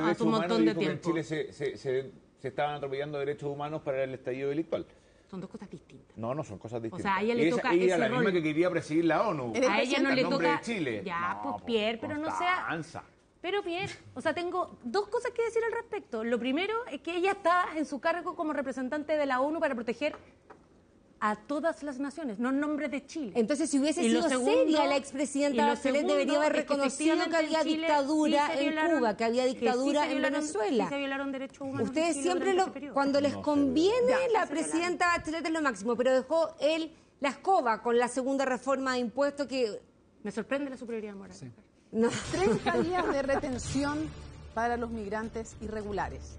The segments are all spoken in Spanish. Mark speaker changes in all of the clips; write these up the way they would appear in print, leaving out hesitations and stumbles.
Speaker 1: hace un montón de tiempo.
Speaker 2: Que en Chile se estaban atropellando derechos humanos para el estallido delictual.
Speaker 1: Son dos cosas distintas.
Speaker 2: No son cosas distintas.
Speaker 1: O sea, a ella le toca
Speaker 2: ella
Speaker 1: ese
Speaker 2: la
Speaker 1: rol.
Speaker 2: misma que quería presidir la ONU.
Speaker 1: A ella no le toca...
Speaker 2: de Chile.
Speaker 1: Ya,
Speaker 2: No,
Speaker 1: pues Pierre, pero no sea... Pero Pierre, o sea, tengo dos cosas que decir al respecto. Lo primero es que ella está en su cargo como representante de la ONU para proteger a todas las naciones, no en nombre de Chile.
Speaker 3: Entonces, si hubiese sido seria la expresidenta Bachelet, debería haber reconocido que había dictadura en Cuba, que había dictadura en Venezuela.
Speaker 1: Sí se violaron derechos humanos.
Speaker 3: Ustedes siempre, cuando les conviene, la presidenta Bachelet es lo máximo, pero dejó él la escoba con la segunda reforma de impuestos que...
Speaker 1: Me sorprende la superioridad moral. Sí.
Speaker 4: No. 30 días de retención para los migrantes irregulares.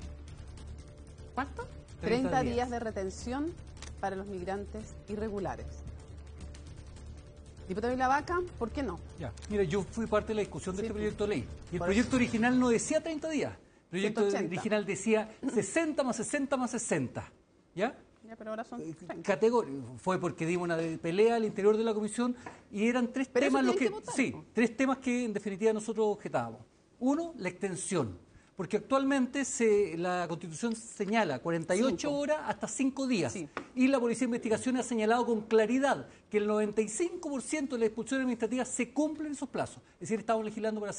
Speaker 1: ¿Cuánto?
Speaker 4: 30 días de retención para los migrantes irregulares. Diputado Ilavaca, ¿por qué no?
Speaker 5: Ya. Mira, yo fui parte de la discusión de este proyecto de ley. Y el proyecto original no decía 30 días. El proyecto
Speaker 4: 180.
Speaker 5: original decía 60 más 60 más 60. ¿Ya?
Speaker 4: Ya, pero ahora son 30.
Speaker 5: Fue porque dimos una pelea al interior de la comisión y eran tres temas los que... Sí, tres temas que en definitiva nosotros objetábamos. Uno, la extensión. Porque actualmente la Constitución señala 48 horas hasta 5 días. Sí. Y la Policía de Investigación ha señalado con claridad que el 95% de las expulsiones administrativas se cumplen en esos plazos. Es decir, estamos legislando para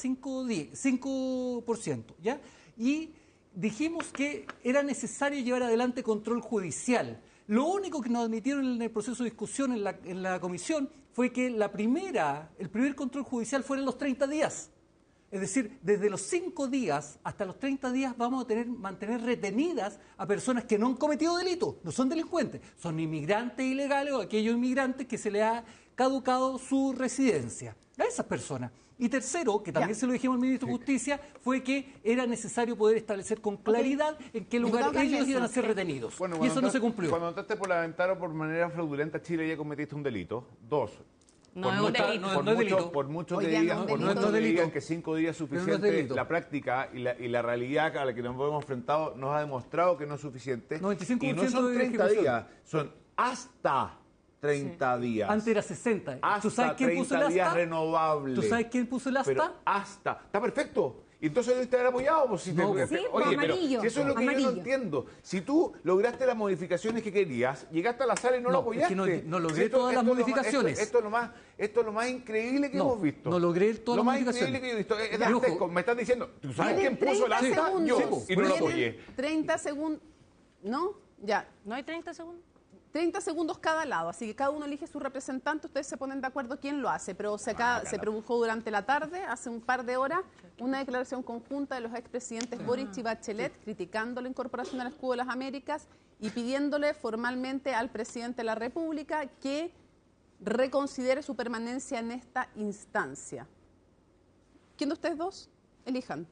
Speaker 5: 5%, ¿ya? Y dijimos que era necesario llevar adelante control judicial. Lo único que nos admitieron en el proceso de discusión en la comisión fue que el primer control judicial fueron los 30 días. Es decir, desde los 5 días hasta los 30 días vamos a mantener retenidas a personas que no han cometido delitos, no son delincuentes, son inmigrantes ilegales o aquellos inmigrantes que se les ha caducado su residencia. A esas personas. Y tercero, que también se lo dijimos al ministro de Justicia, fue que era necesario poder establecer con claridad en qué lugar ellos iban a ser retenidos.
Speaker 2: Bueno,
Speaker 5: y eso no se cumplió.
Speaker 2: Cuando entraste por la ventana por manera fraudulenta, Chile ya cometiste un delito. 2.
Speaker 1: No es un delito.
Speaker 2: Por mucho que digan que 5 días es suficiente, la práctica y la realidad a la que nos hemos enfrentado nos ha demostrado que no es suficiente.
Speaker 5: 95%
Speaker 2: y no son 30 días, son hasta 30 días.
Speaker 5: Antes era 60.
Speaker 2: Hasta
Speaker 5: ¿Tú sabes quién puso el asta?
Speaker 2: 30 días renovables.
Speaker 5: ¿Tú sabes quién puso el asta?
Speaker 2: Pero hasta. Está perfecto. Entonces debiste haber apoyado. Pues, oye,
Speaker 3: amarillo,
Speaker 2: pero si eso es lo que yo no entiendo. Si tú lograste las modificaciones que querías, llegaste a la sala y no lo apoyaste.
Speaker 5: Es que no logré todas las modificaciones.
Speaker 2: Esto es lo más increíble que hemos visto.
Speaker 5: No logré todas las modificaciones.
Speaker 2: Lo más increíble que he visto. Es dantesco. Me están diciendo, ¿tú sabes quién puso el asta? Yo. Y no lo apoyé.
Speaker 4: 30 segundos. ¿No? Ya.
Speaker 1: ¿No hay 30 segundos?
Speaker 4: 30 segundos cada lado, así que cada uno elige su representante, ustedes se ponen de acuerdo quién lo hace, pero se produjo durante la tarde, hace un par de horas, una declaración conjunta de los expresidentes Boric y Bachelet criticando la incorporación al Escudo de las Américas y pidiéndole formalmente al presidente de la República que reconsidere su permanencia en esta instancia. ¿Quién de ustedes dos? Elijan.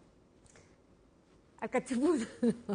Speaker 3: A cachiputa.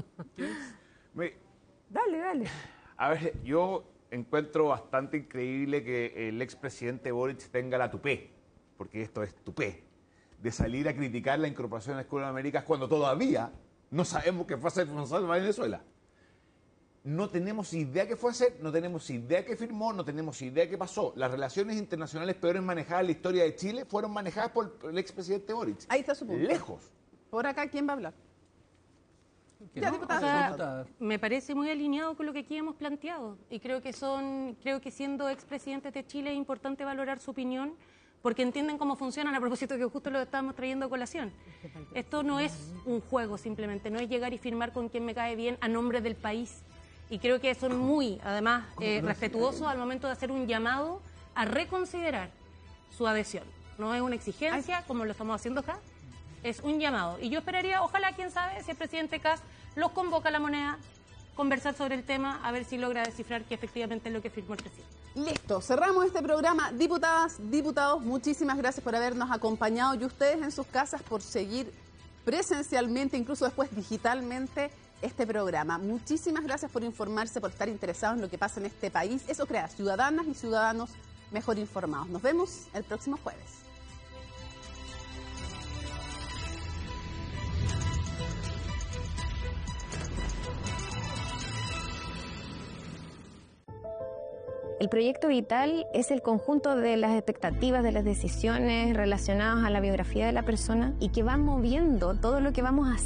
Speaker 3: Dale.
Speaker 2: A ver, yo encuentro bastante increíble que el expresidente Boric tenga la tupé, porque esto es tupé, de salir a criticar la incorporación a la Escuela de Américas cuando todavía no sabemos qué fue a hacer responsable de Venezuela. No tenemos idea qué fue a hacer, no tenemos idea qué firmó, no tenemos idea qué pasó. Las relaciones internacionales peores manejadas en la historia de Chile fueron manejadas por el expresidente Boric.
Speaker 4: Ahí está su punto.
Speaker 2: Lejos.
Speaker 4: Por acá, ¿quién va a hablar?
Speaker 1: Ya, diputada. Me parece muy alineado con lo que aquí hemos planteado y creo que siendo expresidentes de Chile es importante valorar su opinión porque entienden cómo funcionan, a propósito de que justo lo estábamos trayendo a colación. Esto no es un juego simplemente, no es llegar y firmar con quien me cae bien a nombre del país y creo que son muy, además, respetuosos al momento de hacer un llamado a reconsiderar su adhesión. No es una exigencia como lo estamos haciendo acá. Es un llamado. Y yo esperaría, ojalá, quién sabe, si el presidente Kast los convoca a la moneda, conversar sobre el tema, a ver si logra descifrar que efectivamente es lo que firmó el presidente.
Speaker 4: Listo, cerramos este programa. Diputadas, diputados, muchísimas gracias por habernos acompañado y ustedes en sus casas por seguir presencialmente, incluso después digitalmente, este programa. Muchísimas gracias por informarse, por estar interesados en lo que pasa en este país. Eso crea ciudadanas y ciudadanos mejor informados. Nos vemos el próximo jueves.
Speaker 6: El proyecto vital es el conjunto de las expectativas, de las decisiones relacionadas a la biografía de la persona y que van moviendo todo lo que vamos a hacer.